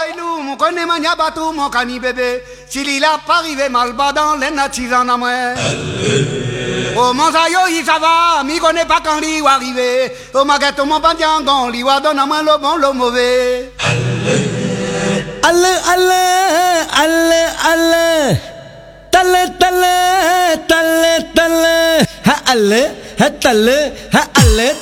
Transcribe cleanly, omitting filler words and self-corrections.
nous, mon connaît mania batou, mon cani bébé. S'il il a pas arrivé mal bas dans les natis en amoué. Oh mon sayo, il ça va, mi connaît pas quand il va arriver. Oh ma gâteau, mon pandiangon, il va donner à moi le bon, le mauvais. Allez, allez, allez, allez. Tale, tale, tale, tale. Ha, allez, ha, tale, ha, allez.